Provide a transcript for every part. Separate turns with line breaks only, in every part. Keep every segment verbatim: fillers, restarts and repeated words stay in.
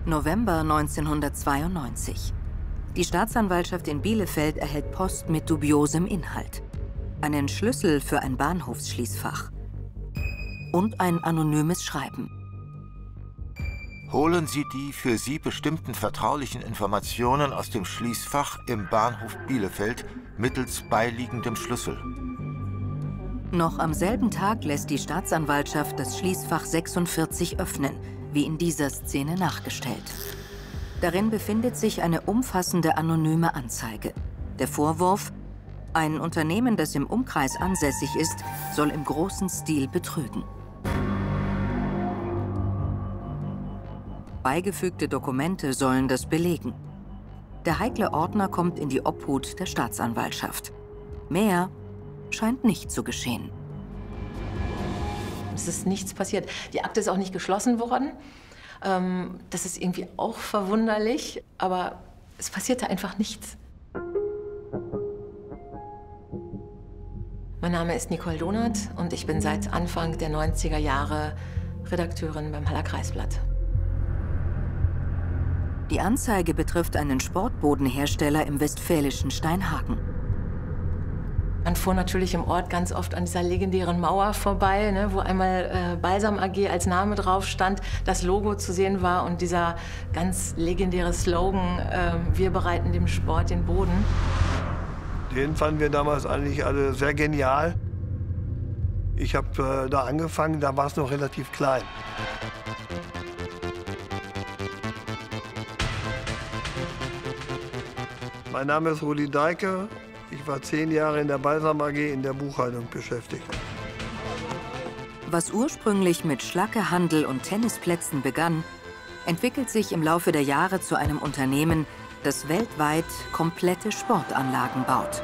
November neunzehnhundertzweiundneunzig. Die Staatsanwaltschaft in Bielefeld erhält Post mit dubiosem Inhalt. Einen Schlüssel für ein Bahnhofsschließfach. Und ein anonymes Schreiben.
Holen Sie die für Sie bestimmten vertraulichen Informationen aus dem Schließfach im Bahnhof Bielefeld mittels beiliegendem Schlüssel.
Noch am selben Tag lässt die Staatsanwaltschaft das Schließfach sechsundvierzig öffnen, wie in dieser Szene nachgestellt. Darin befindet sich eine umfassende anonyme Anzeige. Der Vorwurf: Ein Unternehmen, das im Umkreis ansässig ist, soll im großen Stil betrügen. Beigefügte Dokumente sollen das belegen. Der heikle Ordner kommt in die Obhut der Staatsanwaltschaft. Mehr scheint nicht zu geschehen.
Es ist nichts passiert. Die Akte ist auch nicht geschlossen worden. Ähm, das ist irgendwie auch verwunderlich, aber es passierte einfach nichts. Mein Name ist Nicole Donath und ich bin seit Anfang der neunziger Jahre Redakteurin beim Haller Kreisblatt.
Die Anzeige betrifft einen Sportbodenhersteller im westfälischen Steinhagen.
Man fuhr natürlich im Ort ganz oft an dieser legendären Mauer vorbei, ne, wo einmal äh, Balsam A G als Name drauf stand, das Logo zu sehen war und dieser ganz legendäre Slogan, äh, wir bereiten dem Sport den Boden.
Den fanden wir damals eigentlich alle sehr genial. Ich habe äh, da angefangen, da war es noch relativ klein. Mein Name ist Rudi Deike. Ich war zehn Jahre in der Balsam A G in der Buchhaltung beschäftigt.
Was ursprünglich mit Schlackehandel und Tennisplätzen begann, entwickelt sich im Laufe der Jahre zu einem Unternehmen, das weltweit komplette Sportanlagen baut.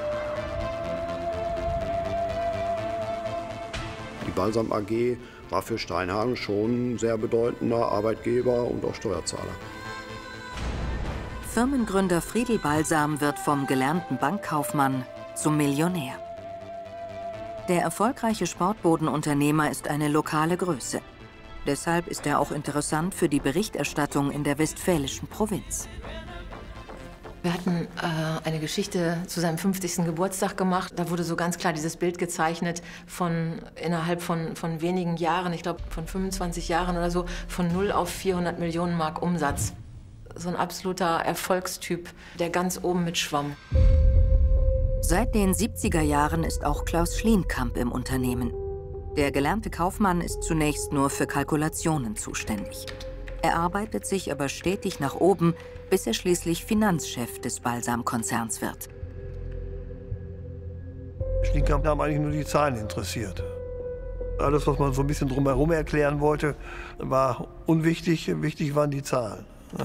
Die Balsam A G war für Steinhagen schon ein sehr bedeutender Arbeitgeber und auch Steuerzahler.
Firmengründer Friedel Balsam wird vom gelernten Bankkaufmann zum Millionär. Der erfolgreiche Sportbodenunternehmer ist eine lokale Größe. Deshalb ist er auch interessant für die Berichterstattung in der westfälischen Provinz.
Wir hatten äh, eine Geschichte zu seinem fünfzigsten Geburtstag gemacht. Da wurde so ganz klar dieses Bild gezeichnet von innerhalb von, von wenigen Jahren, ich glaube von fünfundzwanzig Jahren oder so, von null auf vierhundert Millionen Mark Umsatz. So ein absoluter Erfolgstyp, der ganz oben mitschwamm.
Seit den siebziger Jahren ist auch Klaus Schlienkamp im Unternehmen. Der gelernte Kaufmann ist zunächst nur für Kalkulationen zuständig. Er arbeitet sich aber stetig nach oben, bis er schließlich Finanzchef des Balsam-Konzerns wird.
Schlienkamp haben eigentlich nur die Zahlen interessiert. Alles, was man so ein bisschen drumherum erklären wollte, war unwichtig. Wichtig waren die Zahlen. Ja.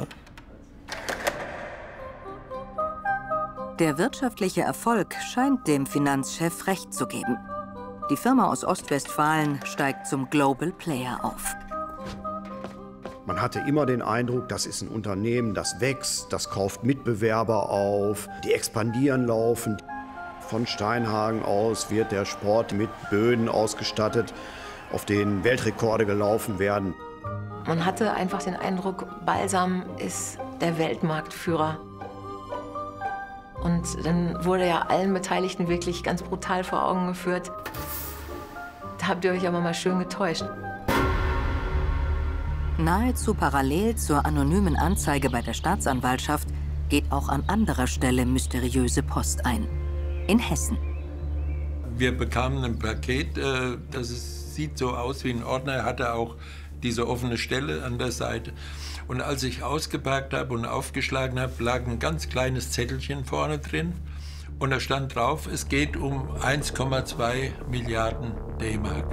Der wirtschaftliche Erfolg scheint dem Finanzchef recht zu geben. Die Firma aus Ostwestfalen steigt zum Global Player auf.
Man hatte immer den Eindruck, das ist ein Unternehmen, das wächst, das kauft Mitbewerber auf, die expandieren laufend. Von Steinhagen aus wird der Sport mit Böden ausgestattet, auf denen Weltrekorde gelaufen werden.
Man hatte einfach den Eindruck, Balsam ist der Weltmarktführer. Und dann wurde ja allen Beteiligten wirklich ganz brutal vor Augen geführt. Da habt ihr euch aber mal schön getäuscht.
Nahezu parallel zur anonymen Anzeige bei der Staatsanwaltschaft geht auch an anderer Stelle mysteriöse Post ein. In Hessen.
Wir bekamen ein Paket, äh, das ist, sieht so aus wie ein Ordner, hatte auch diese offene Stelle an der Seite. Und als ich ausgepackt habe und aufgeschlagen habe, lag ein ganz kleines Zettelchen vorne drin. Und da stand drauf, es geht um eins Komma zwei Milliarden D-Mark.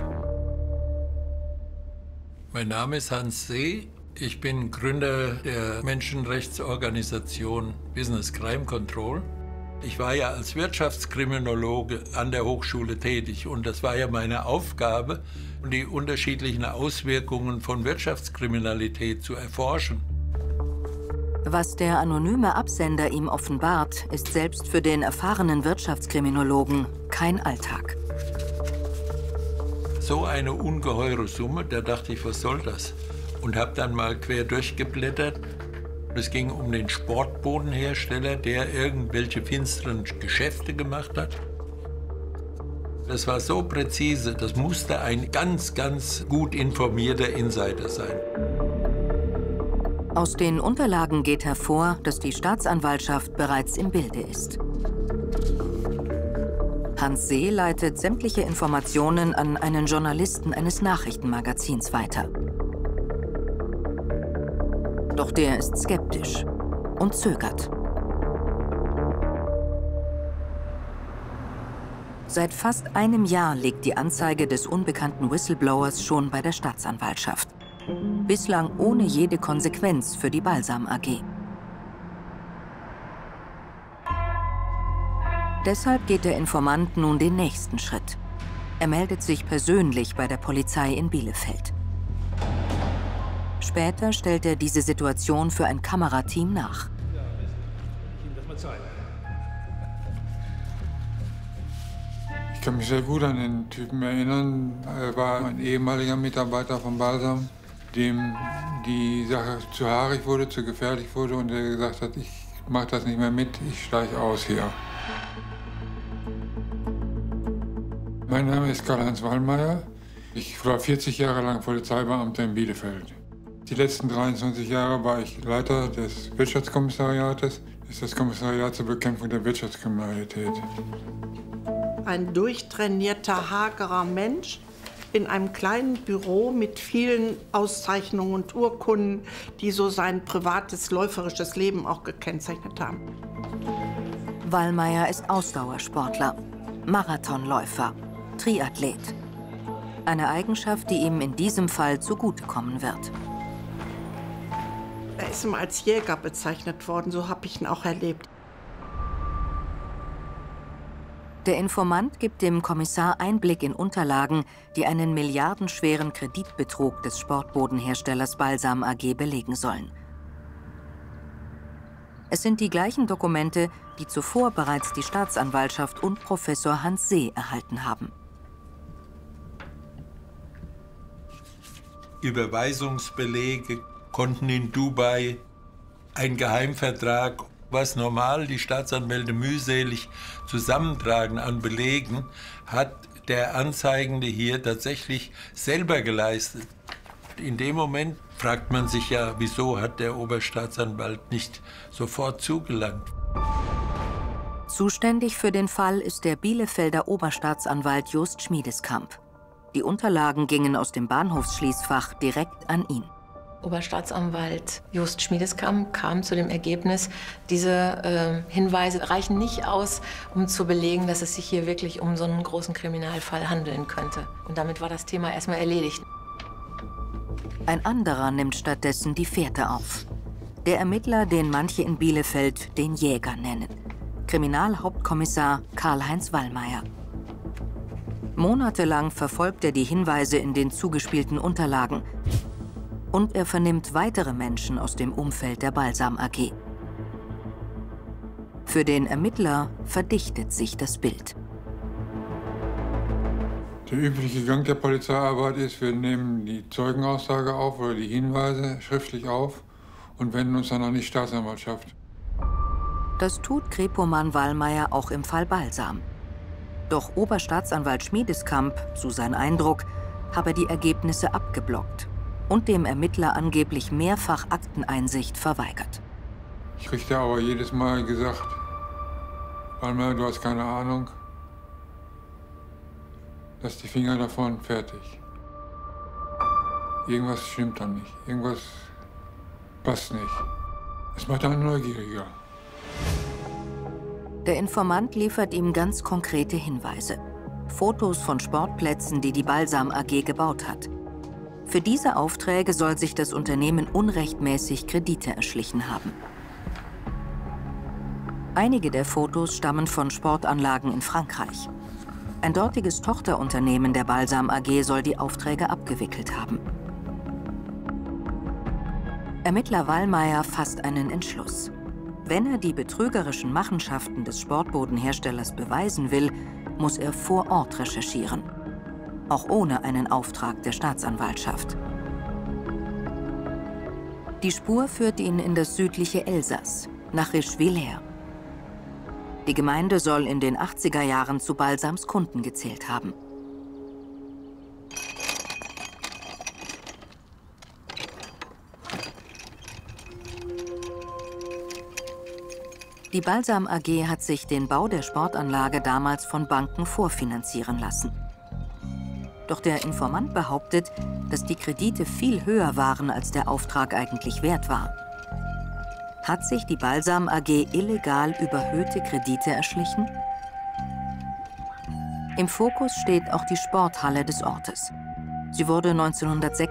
Mein Name ist Hans See. Ich bin Gründer der Menschenrechtsorganisation Business Crime Control. Ich war ja als Wirtschaftskriminologe an der Hochschule tätig und das war ja meine Aufgabe, die unterschiedlichen Auswirkungen von Wirtschaftskriminalität zu erforschen.
Was der anonyme Absender ihm offenbart, ist selbst für den erfahrenen Wirtschaftskriminologen kein Alltag.
So eine ungeheure Summe, da dachte ich, was soll das? Und habe dann mal quer durchgeblättert Es ging um den Sportbodenhersteller, der irgendwelche finsteren Geschäfte gemacht hat. Das war so präzise, das musste ein ganz, ganz gut informierter Insider sein.
Aus den Unterlagen geht hervor, dass die Staatsanwaltschaft bereits im Bilde ist. Hans See leitet sämtliche Informationen an einen Journalisten eines Nachrichtenmagazins weiter. Doch der ist skeptisch und zögert. Seit fast einem Jahr liegt die Anzeige des unbekannten Whistleblowers schon bei der Staatsanwaltschaft. Bislang ohne jede Konsequenz für die Balsam A G. Deshalb geht der Informant nun den nächsten Schritt. Er meldet sich persönlich bei der Polizei in Bielefeld. Später stellt er diese Situation für ein Kamerateam nach.
Ich kann mich sehr gut an den Typen erinnern. Er war ein ehemaliger Mitarbeiter von Balsam, dem die Sache zu haarig wurde, zu gefährlich wurde und der gesagt hat, ich mache das nicht mehr mit, ich steige aus hier. Mein Name ist Karl-Heinz Wallmeier. Ich war vierzig Jahre lang Polizeibeamter in Bielefeld. Die letzten dreiundzwanzig Jahre war ich Leiter des Wirtschaftskommissariates. Das ist das Kommissariat zur Bekämpfung der Wirtschaftskriminalität.
Ein durchtrainierter, hagerer Mensch in einem kleinen Büro mit vielen Auszeichnungen und Urkunden, die so sein privates, läuferisches Leben auch gekennzeichnet haben.
Wallmeier ist Ausdauersportler, Marathonläufer, Triathlet. Eine Eigenschaft, die ihm in diesem Fall zugutekommen wird.
Er ist immer als Jäger bezeichnet worden, so habe ich ihn auch erlebt.
Der Informant gibt dem Kommissar Einblick in Unterlagen, die einen milliardenschweren Kreditbetrug des Sportbodenherstellers Balsam A G belegen sollen. Es sind die gleichen Dokumente, die zuvor bereits die Staatsanwaltschaft und Professor Hans See erhalten haben.
Überweisungsbelege, Konten in Dubai, ein Geheimvertrag, was normal die Staatsanwälte mühselig zusammentragen an Belegen, hat der Anzeigende hier tatsächlich selber geleistet. In dem Moment fragt man sich ja, wieso hat der Oberstaatsanwalt nicht sofort zugelangt.
Zuständig für den Fall ist der Bielefelder Oberstaatsanwalt Jost Schmiedeskamp. Die Unterlagen gingen aus dem Bahnhofsschließfach direkt an ihn.
Oberstaatsanwalt Jost Schmiedeskamp kam zu dem Ergebnis, diese äh, Hinweise reichen nicht aus, um zu belegen, dass es sich hier wirklich um so einen großen Kriminalfall handeln könnte. Und damit war das Thema erstmal erledigt.
Ein anderer nimmt stattdessen die Fährte auf. Der Ermittler, den manche in Bielefeld den Jäger nennen. Kriminalhauptkommissar Karl-Heinz Wallmeier. Monatelang verfolgt er die Hinweise in den zugespielten Unterlagen. Und er vernimmt weitere Menschen aus dem Umfeld der Balsam A G. Für den Ermittler verdichtet sich das Bild.
Der übliche Gang der Polizeiarbeit ist, wir nehmen die Zeugenaussage auf oder die Hinweise schriftlich auf und wenden uns dann an die Staatsanwaltschaft.
Das tut Kripoman Wallmeier auch im Fall Balsam. Doch Oberstaatsanwalt Schmiedeskamp, so sein Eindruck, habe die Ergebnisse abgeblockt und dem Ermittler angeblich mehrfach Akteneinsicht verweigert.
Ich richte aber jedes Mal gesagt, Wallmeier, du hast keine Ahnung, lass die Finger davon, fertig. Irgendwas stimmt da nicht, irgendwas passt nicht. Es macht einen neugieriger.
Der Informant liefert ihm ganz konkrete Hinweise. Fotos von Sportplätzen, die die Balsam A G gebaut hat. Für diese Aufträge soll sich das Unternehmen unrechtmäßig Kredite erschlichen haben. Einige der Fotos stammen von Sportanlagen in Frankreich. Ein dortiges Tochterunternehmen der Balsam A G soll die Aufträge abgewickelt haben. Ermittler Wallmeier fasst einen Entschluss. Wenn er die betrügerischen Machenschaften des Sportbodenherstellers beweisen will, muss er vor Ort recherchieren. Auch ohne einen Auftrag der Staatsanwaltschaft. Die Spur führt ihn in das südliche Elsass, nach Rischwiller. Die Gemeinde soll in den achtziger Jahren zu Balsams Kunden gezählt haben. Die Balsam A G hat sich den Bau der Sportanlage damals von Banken vorfinanzieren lassen. Doch der Informant behauptet, dass die Kredite viel höher waren, als der Auftrag eigentlich wert war. Hat sich die Balsam A G illegal überhöhte Kredite erschlichen? Im Fokus steht auch die Sporthalle des Ortes. Sie wurde neunzehnhundertsechs